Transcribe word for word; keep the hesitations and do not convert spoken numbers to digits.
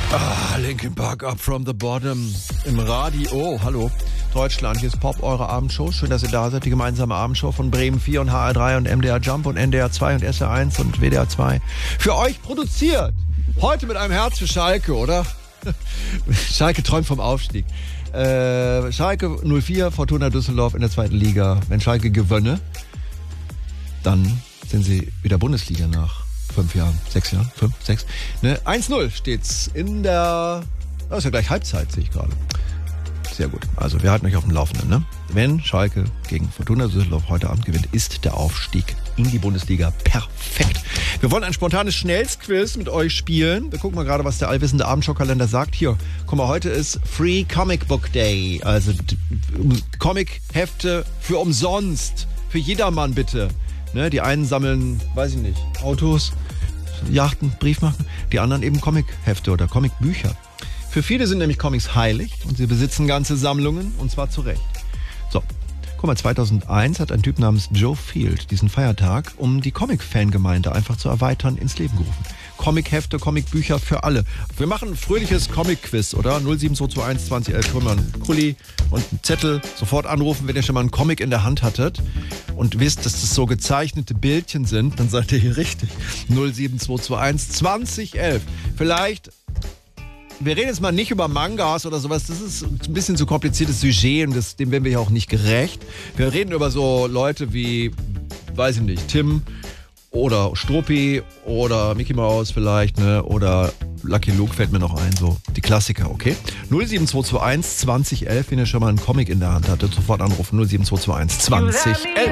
Ah, Linkin Park, Up From The Bottom im Radio. Oh, hallo. Deutschland, hier ist Pop, eure Abendshow. Schön, dass ihr da seid. Die gemeinsame Abendshow von Bremen vier und H R drei und M D R Jump und N D R zwei und S R eins und W D R zwei. Für euch produziert. Heute mit einem Herz für Schalke, oder? Schalke träumt vom Aufstieg. Äh, Schalke null vier, Fortuna Düsseldorf in der zweiten Liga. Wenn Schalke gewönne, dann sind sie wieder Bundesliga nach fünf Jahren, sechs Jahren, fünf, sechs. Ne? eins null steht's in der, das ist ja gleich Halbzeit, sehe ich gerade. Sehr gut. Also wir halten euch auf dem Laufenden. Ne? Wenn Schalke gegen Fortuna Düsseldorf heute Abend gewinnt, ist der Aufstieg in die Bundesliga perfekt. Wir wollen ein spontanes Schnellsquiz mit euch spielen. Wir gucken mal gerade, was der allwissende Abendschau-Kalender sagt. Hier, guck mal, heute ist Free Comic Book Day. Also Comic-Hefte für umsonst. Für jedermann bitte. Ne? Die einen sammeln, weiß ich nicht, Autos, Yachten, Briefmarken. Die anderen eben Comic-Hefte oder Comic-Bücher. Für viele sind nämlich Comics heilig und sie besitzen ganze Sammlungen, und zwar zu Recht. So, guck mal, zweitausendeins hat ein Typ namens Joe Field diesen Feiertag, um die Comic-Fangemeinde einfach zu erweitern, ins Leben gerufen. Comic-Hefte, Comic-Bücher für alle. Wir machen ein fröhliches Comic-Quiz, oder? null sieben zwei zwei eins zwanzig elf, können wir einen Kuli und einen Zettel sofort anrufen, wenn ihr schon mal einen Comic in der Hand hattet und wisst, dass das so gezeichnete Bildchen sind, dann seid ihr hier richtig. null sieben zwei zwei eins zwanzig elf. Vielleicht... Wir reden jetzt mal nicht über Mangas oder sowas, das ist ein bisschen zu kompliziertes Sujet und das, dem werden wir ja auch nicht gerecht. Wir reden über so Leute wie, weiß ich nicht, Tim oder Struppi oder Mickey Mouse vielleicht, ne, oder Lucky Luke fällt mir noch ein, so die Klassiker, okay? null sieben zwei zwei eins zwanzig elf, wenn ihr schon mal einen Comic in der Hand hattet, sofort anrufen, null sieben zwei zwei eins zwanzig elf.